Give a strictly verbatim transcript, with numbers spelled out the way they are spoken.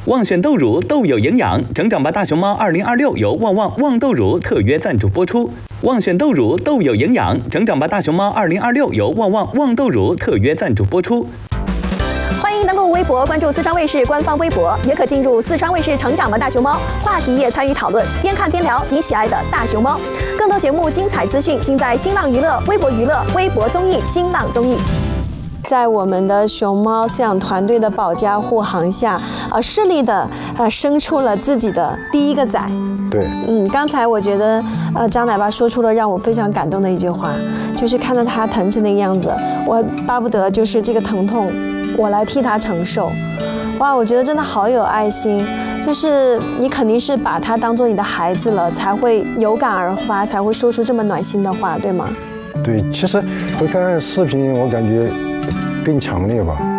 旺选豆乳，豆有营养，整整吧大熊猫二零二六由旺旺旺豆乳特约赞助播出。旺选豆乳，豆有营养，整整吧大熊猫二零二六由旺旺旺豆乳特约赞助播出。 欢迎登录微博，关注四川卫视官方微博，也可进入四川卫视成长吧大熊猫话题页参与讨论，边看边聊你喜爱的大熊猫。更多节目精彩资讯尽在新浪娱乐、微博娱乐、微博综艺、新浪综艺。在我们的熊猫饲养团队的保驾护航下，呃，顺利的呃生出了自己的第一个崽。 对， 嗯，刚才我觉得呃张奶爸说出了让我非常感动的一句话，就是看到他疼成那个样子，我巴不得就是这个疼痛我来替他承受。哇，我觉得真的好有爱心，就是你肯定是把他当做你的孩子了，才会有感而发，才会说出这么暖心的话，对吗？ 对，其实我看视频，我感觉更强烈吧。